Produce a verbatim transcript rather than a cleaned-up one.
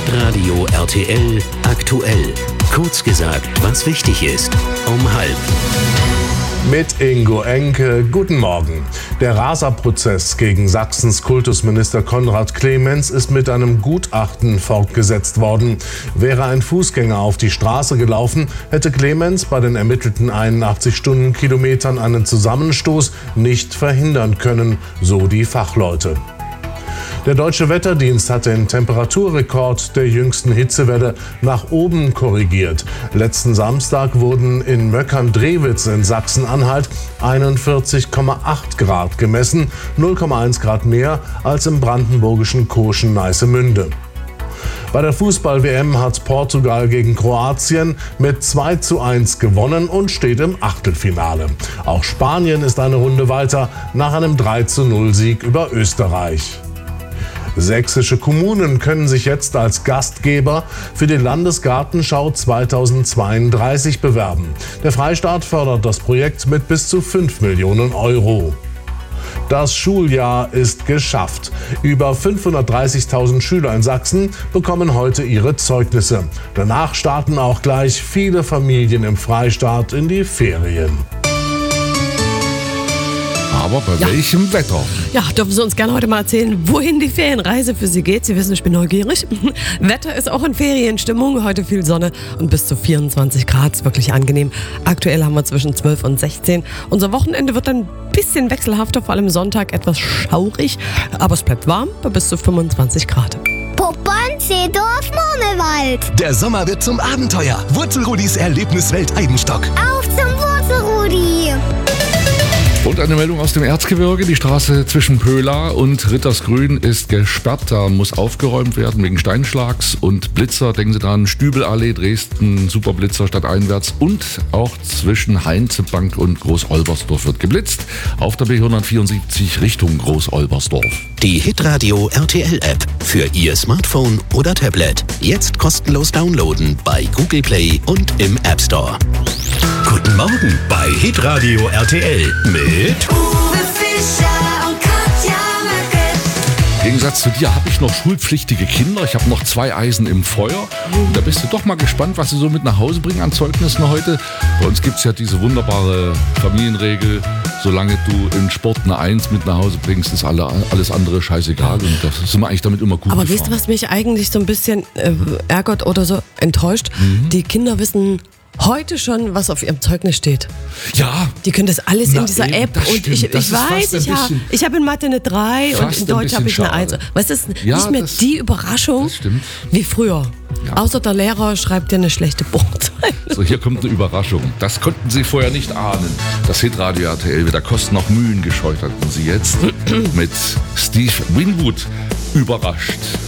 Hitradio R T L aktuell. Kurz gesagt, was wichtig ist. Um halb. Mit Ingo Enke, guten Morgen. Der Rasa-Prozess gegen Sachsens Kultusminister Konrad Clemens ist mit einem Gutachten fortgesetzt worden. Wäre ein Fußgänger auf die Straße gelaufen, hätte Clemens bei den ermittelten einundachtzig Stundenkilometern einen Zusammenstoß nicht verhindern können, so die Fachleute. Der Deutsche Wetterdienst hat den Temperaturrekord der jüngsten Hitzewelle nach oben korrigiert. Letzten Samstag wurden in Möckern-Drewitz in Sachsen-Anhalt einundvierzig Komma acht Grad gemessen, null Komma eins Grad mehr als im brandenburgischen Koschen-Neißemünde. Bei der Fußball-W M hat Portugal gegen Kroatien mit zwei zu eins gewonnen und steht im Achtelfinale. Auch Spanien ist eine Runde weiter nach einem drei zu null Sieg über Österreich. Sächsische Kommunen können sich jetzt als Gastgeber für die Landesgartenschau zweitausendzweiunddreißig bewerben. Der Freistaat fördert das Projekt mit bis zu fünf Millionen Euro. Das Schuljahr ist geschafft. Über fünfhundertdreißigtausend Schüler in Sachsen bekommen heute ihre Zeugnisse. Danach starten auch gleich viele Familien im Freistaat in die Ferien. Aber bei Ja. welchem Wetter? Ja, dürfen Sie uns gerne heute mal erzählen, wohin die Ferienreise für Sie geht. Sie wissen, ich bin neugierig. Wetter ist auch in Ferienstimmung. Heute viel Sonne und bis zu vierundzwanzig Grad. Ist wirklich angenehm. Aktuell haben wir zwischen zwölf und sechzehn. Unser Wochenende wird ein bisschen wechselhafter, vor allem Sonntag etwas schaurig. Aber es bleibt warm bei bis zu fünfundzwanzig Grad. Poppern, Seedorf, Monewald. Der Sommer wird zum Abenteuer. Wurzelrudis Erlebniswelt Eidenstock. Auf zum Wurzelrudi. Und eine Meldung aus dem Erzgebirge. Die Straße zwischen Pöla und Rittersgrün ist gesperrt. Da muss aufgeräumt werden wegen Steinschlags und Blitzer. Denken Sie dran, Stübelallee, Dresden, Superblitzer stadteinwärts. Und auch zwischen Heinzebank und Groß-Olbersdorf wird geblitzt. Auf der B hundertvierundsiebzig Richtung Groß-Olbersdorf. Die Hitradio R T L-App für Ihr Smartphone oder Tablet. Jetzt kostenlos downloaden bei Google Play und im App Store. Guten Morgen bei Hitradio R T L mit Uwe Fischer und Katja Möcke. Im Gegensatz zu dir habe ich noch schulpflichtige Kinder. Ich habe noch zwei Eisen im Feuer. Und da bist du doch mal gespannt, was sie so mit nach Hause bringen an Zeugnissen heute. Bei uns gibt es ja diese wunderbare Familienregel, solange du in Sport eine Eins mit nach Hause bringst, ist alle, alles andere scheißegal. Und da sind wir eigentlich damit immer gut Aber gefahren. weißt du, was mich eigentlich so ein bisschen äh, ärgert oder so enttäuscht? Mhm. Die Kinder wissen heute schon, was auf ihrem Zeugnis steht. Ja, Die können das alles Na in dieser eben, App das und stimmt. ich, Das ich ist fast weiß, ein ich habe bisschen- ich hab in Mathe eine drei und Fast in ein Deutsch habe ich bisschen eine eins. schade. Weißt du, das ist Ja, nicht mehr das- die Überraschung das stimmt. wie früher. Ja. Außer der Lehrer schreibt dir eine schlechte Punktzahl. so hier kommt eine Überraschung. Das konnten Sie vorher nicht ahnen. Das Hitradio R T L, weder Kosten noch Mühen gescheut hatten Sie jetzt mit Steve Winwood überrascht.